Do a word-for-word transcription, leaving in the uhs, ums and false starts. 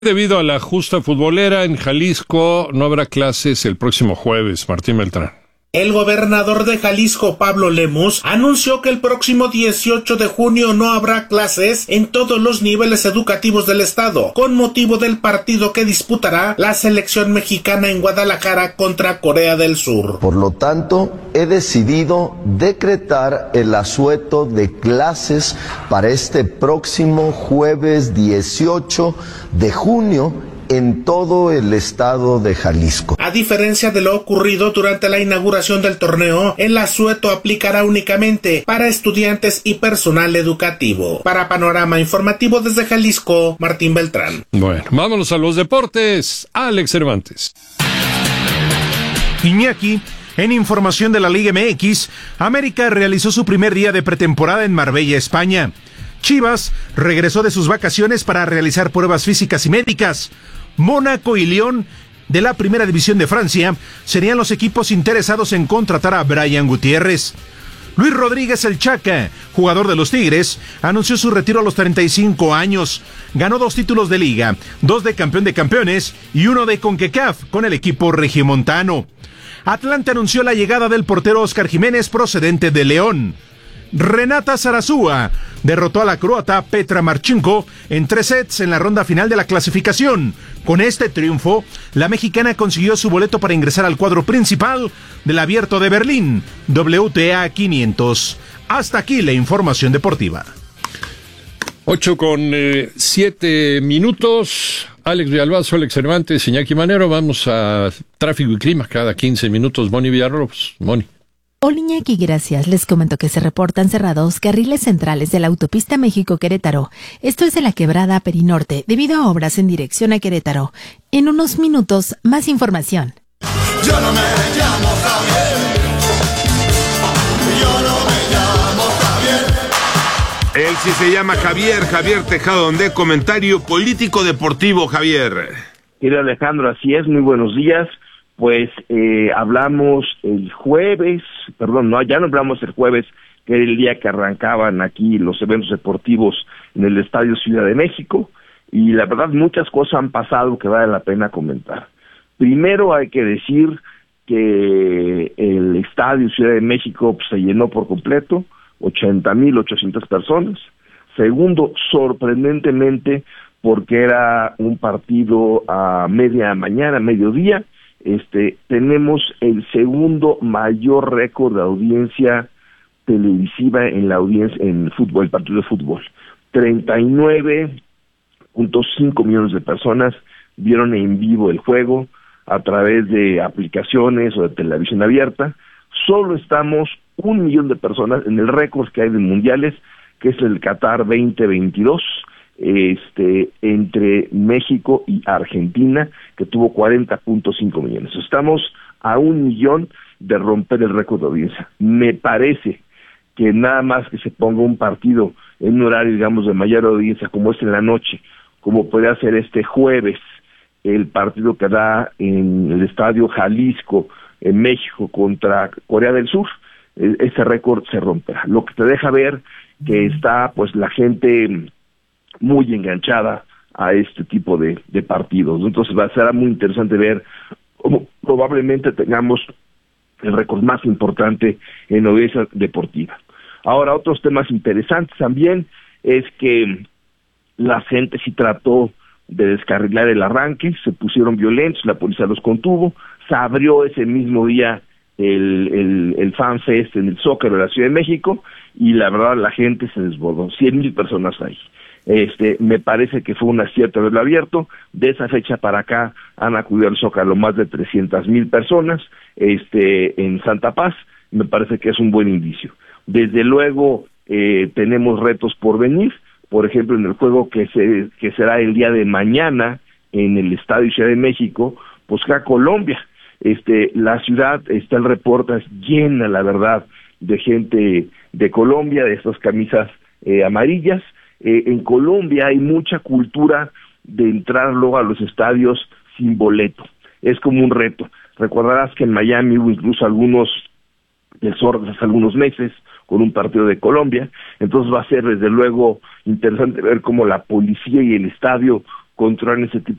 Debido a la justa futbolera en Jalisco, no habrá clases el próximo jueves. Martín Beltrán. El gobernador de Jalisco, Pablo Lemus, anunció que el próximo dieciocho de junio no habrá clases en todos los niveles educativos del estado, con motivo del partido que disputará la selección mexicana en Guadalajara contra Corea del Sur. Por lo tanto, he decidido decretar el asueto de clases para este próximo jueves dieciocho de junio en todo el estado de Jalisco. A diferencia de lo ocurrido durante la inauguración del torneo, el asueto aplicará únicamente para estudiantes y personal educativo. Para Panorama Informativo desde Jalisco, Martín Beltrán. Bueno, vámonos a los deportes. Alex Cervantes. Iñaki, en información de la Liga M X, América realizó su primer día de pretemporada en Marbella, España. Chivas regresó de sus vacaciones para realizar pruebas físicas y médicas. Mónaco y Lyon, de la Primera División de Francia, serían los equipos interesados en contratar a Brian Gutiérrez. Luis Rodríguez el Chaca, jugador de los Tigres, anunció su retiro a los treinta y cinco años. Ganó dos títulos de liga, dos de campeón de campeones y uno de CONCACAF con el equipo regiomontano. Atlante anunció la llegada del portero Oscar Jiménez procedente de León. Renata Zarazúa derrotó a la croata Petra Marchenko en tres sets en la ronda final de la clasificación. Con este triunfo, la mexicana consiguió su boleto para ingresar al cuadro principal del Abierto de Berlín, W T A quinientos. Hasta aquí la información deportiva. Ocho con eh, siete minutos. Alex Villalbazo, Alex Cervantes, Iñaki Manero. Vamos a tráfico y clima cada quince minutos. Moni Villarrobos. Moni. Hola Iñaki, gracias. Les comento que se reportan cerrados carriles centrales de la autopista México-Querétaro. Esto es de la quebrada Perinorte, debido a obras en dirección a Querétaro. En unos minutos, más información. Yo no me llamo Javier. Yo no me llamo Javier. Él sí se llama Javier, Javier Tejado, de Comentario Político Deportivo. Javier. Querido Alejandro, así es, muy buenos días. Pues eh, hablamos el jueves, perdón, no, ya no hablamos el jueves, que era el día que arrancaban aquí los eventos deportivos en el Estadio Ciudad de México, y la verdad muchas cosas han pasado que vale la pena comentar. Primero hay que decir que el Estadio Ciudad de México pues, se llenó por completo, ochenta mil ochocientas personas. Segundo, sorprendentemente, porque era un partido a media mañana, mediodía, Este, tenemos el segundo mayor récord de audiencia televisiva en la audiencia en el fútbol, el partido de fútbol. treinta y nueve punto cinco millones de personas vieron en vivo el juego a través de aplicaciones o de televisión abierta. Solo estamos un millón de personas en el récord que hay de mundiales, que es el Qatar veinte veintidós. Este, entre México y Argentina, que tuvo cuarenta punto cinco millones. Estamos a un millón de romper el récord de audiencia. Me parece que nada más que se ponga un partido en un horario, digamos, de mayor audiencia, como es en la noche, como puede ser este jueves, el partido que da en el Estadio Jalisco, en México, contra Corea del Sur, ese récord se romperá. Lo que te deja ver que está, pues, la gente muy enganchada a este tipo de, de partidos. Entonces va a ser muy interesante ver cómo probablemente tengamos el récord más importante en audiencia deportiva. Ahora, otros temas interesantes también es que la gente sí trató de descarrilar el arranque, se pusieron violentos, la policía los contuvo, se abrió ese mismo día el, el, el Fan Fest en el Zócalo de la Ciudad de México, y la verdad la gente se desbordó, cien mil personas ahí. Este, me parece que fue un acierto haberlo abierto. De esa fecha para acá han acudido al Zócalo más de trescientas mil personas, este, en Santa Paz. Me parece que es un buen indicio. Desde luego eh, tenemos retos por venir, por ejemplo en el juego que se que será el día de mañana en el Estadio Ciudad de México, pues acá Colombia. Este, la ciudad, está el reporte, es llena, la verdad, de gente de Colombia, de estas camisas eh, amarillas. Eh, en Colombia hay mucha cultura de entrar luego a los estadios sin boleto. Es como un reto. Recordarás que en Miami hubo incluso algunos desórdenes hace algunos meses con un partido de Colombia. Entonces va a ser desde luego interesante ver cómo la policía y el estadio controlan ese tipo